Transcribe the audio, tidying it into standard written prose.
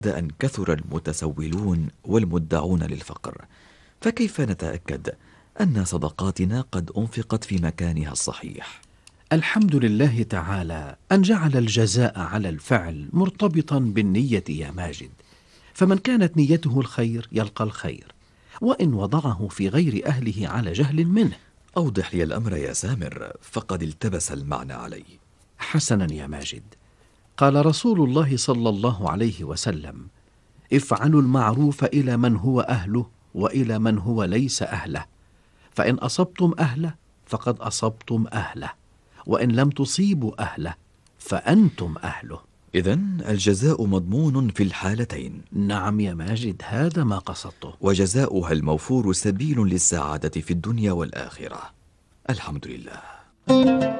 أن كثر المتسولون والمدعون للفقر، فكيف نتأكد أن صدقاتنا قد أنفقت في مكانها الصحيح؟ الحمد لله تعالى أن جعل الجزاء على الفعل مرتبطا بالنية يا ماجد، فمن كانت نيته الخير يلقى الخير، وإن وضعه في غير أهله على جهل منه. أوضح لي الأمر يا سامر، فقد التبس المعنى علي. حسنا يا ماجد، قال رسول الله صلى الله عليه وسلم: افعلوا المعروف إلى من هو أهله وإلى من هو ليس أهله، فإن أصبتم أهله فقد أصبتم أهله، وإن لم تصيبوا أهله فأنتم أهله. إذن الجزاء مضمون في الحالتين. نعم يا ماجد، هذا ما قصدته. وجزاؤها الموفور سبيل للسعادة في الدنيا والآخرة. الحمد لله.